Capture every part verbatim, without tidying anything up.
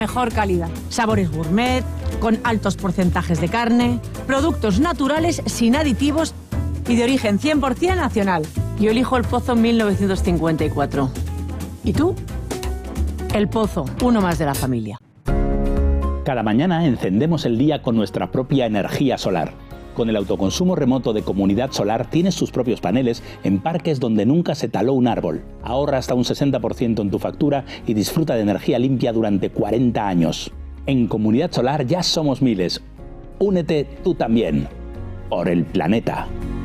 Mejor calidad, sabores gourmet, con altos porcentajes de carne, productos naturales sin aditivos y de origen cien por cien nacional. Yo elijo El Pozo mil novecientos cincuenta y cuatro. ¿Y tú? El Pozo, uno más de la familia. Cada mañana encendemos el día con nuestra propia energía solar. Con el autoconsumo remoto de Comunidad Solar tienes sus propios paneles en parques donde nunca se taló un árbol. Ahorra hasta un sesenta por ciento en tu factura y disfruta de energía limpia durante cuarenta años. En Comunidad Solar ya somos miles. Únete tú también. Por el planeta.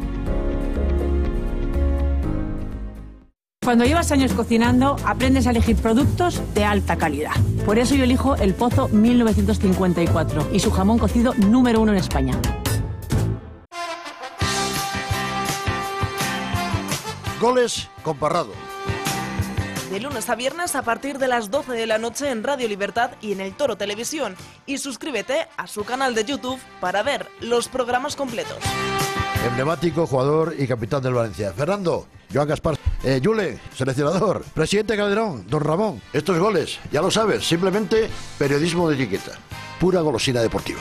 Cuando llevas años cocinando, aprendes a elegir productos de alta calidad. Por eso yo elijo El Pozo mil novecientos cincuenta y cuatro y su jamón cocido número uno en España. Goles con Parrado. De lunes a viernes a partir de las doce de la noche en Radio Libertad y en El Toro Televisión. Y suscríbete a su canal de YouTube para ver los programas completos. Emblemático jugador y capitán del Valencia. Fernando, Joan Gaspar, eh, Yule, seleccionador, presidente Calderón, don Ramón. Estos goles, ya lo sabes, simplemente periodismo de etiqueta. Pura golosina deportiva.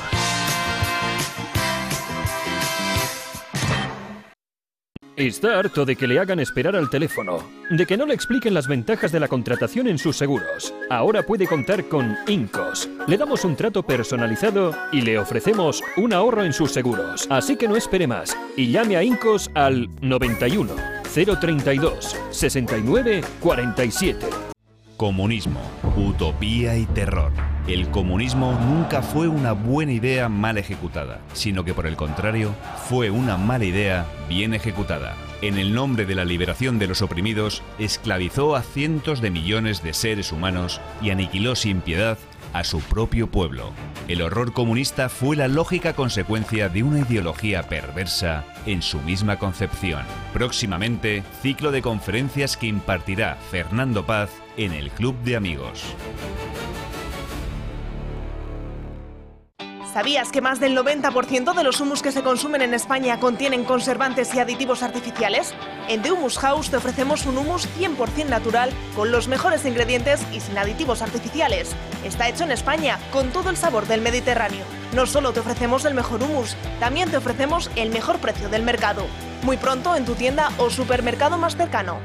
Está harto de que le hagan esperar al teléfono, de que no le expliquen las ventajas de la contratación en sus seguros. Ahora puede contar con Incos. Le damos un trato personalizado y le ofrecemos un ahorro en sus seguros. Así que no espere más y llame a Incos al noventa y uno, cero treinta y dos, sesenta y nueve, cuarenta y siete. Comunismo, utopía y terror. El comunismo nunca fue una buena idea mal ejecutada, sino que por el contrario, fue una mala idea bien ejecutada. En el nombre de la liberación de los oprimidos, esclavizó a cientos de millones de seres humanos y aniquiló sin piedad a su propio pueblo. El horror comunista fue la lógica consecuencia de una ideología perversa en su misma concepción. Próximamente, ciclo de conferencias que impartirá Fernando Paz en el Club de Amigos. ¿Sabías que más del noventa por ciento de los humus que se consumen en España contienen conservantes y aditivos artificiales? En The Humus House te ofrecemos un humus cien por cien natural, con los mejores ingredientes y sin aditivos artificiales. Está hecho en España, con todo el sabor del Mediterráneo. No solo te ofrecemos el mejor humus, también te ofrecemos el mejor precio del mercado. Muy pronto en tu tienda o supermercado más cercano.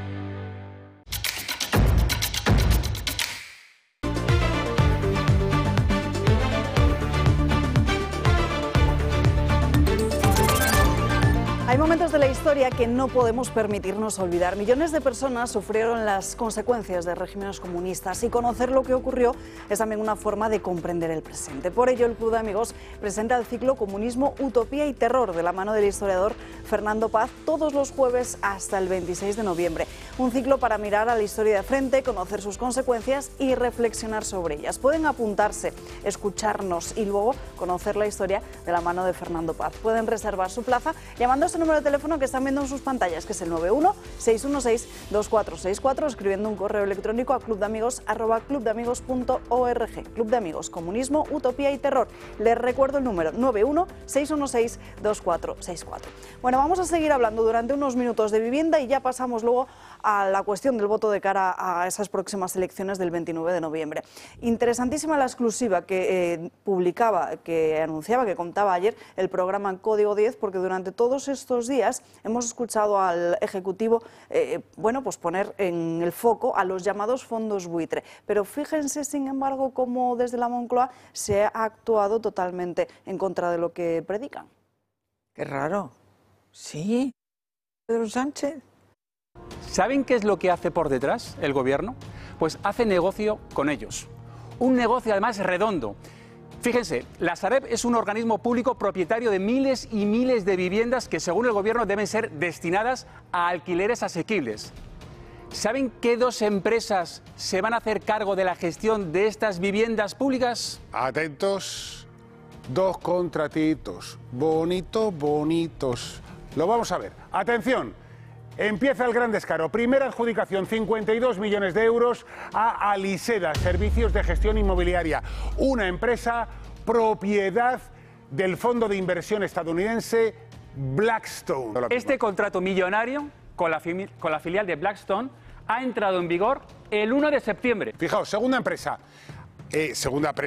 Hay momentos de la historia que no podemos permitirnos olvidar. Millones de personas sufrieron las consecuencias de regímenes comunistas y conocer lo que ocurrió es también una forma de comprender el presente. Por ello, el Club de Amigos presenta el ciclo Comunismo, Utopía y Terror de la mano del historiador Fernando Paz todos los jueves hasta el veintiséis de noviembre. Un ciclo para mirar a la historia de frente, conocer sus consecuencias y reflexionar sobre ellas. Pueden apuntarse, escucharnos y luego conocer la historia de la mano de Fernando Paz. Pueden reservar su plaza llamando a ese número de teléfono que están viendo en sus pantallas, que es el nueve uno, seis uno seis, dos cuatro seis cuatro, escribiendo un correo electrónico a clubdeamigos arroba clubdeamigos punto org. Club de Amigos, Comunismo, Utopía y Terror. Les recuerdo el número nueve uno, seis uno seis, dos cuatro seis cuatro. Bueno, vamos a seguir hablando durante unos minutos de vivienda y ya pasamos luego a la cuestión del voto de cara a esas próximas elecciones del veintinueve de noviembre. Interesantísima la exclusiva que eh, publicaba, que anunciaba, que contaba ayer el programa Código diez, porque durante todos estos días hemos escuchado al Ejecutivo eh, bueno, pues poner en el foco a los llamados fondos buitre. Pero fíjense, sin embargo, cómo desde la Moncloa se ha actuado totalmente en contra de lo que predican. Qué raro. Sí, Pedro Sánchez. ¿Saben qué es lo que hace por detrás el gobierno? Pues hace negocio con ellos. Un negocio además redondo. Fíjense, la Sareb es un organismo público propietario de miles y miles de viviendas que según el gobierno deben ser destinadas a alquileres asequibles. ¿Saben qué dos empresas se van a hacer cargo de la gestión de estas viviendas públicas? Atentos, dos contratitos, bonitos, bonitos. Lo vamos a ver. Atención. Empieza el gran descaro. Primera adjudicación, cincuenta y dos millones de euros a Aliseda, Servicios de Gestión Inmobiliaria, una empresa propiedad del fondo de inversión estadounidense Blackstone. Este contrato millonario con la, con la filial de Blackstone ha entrado en vigor el uno de septiembre. Fijaos, segunda empresa, eh, segunda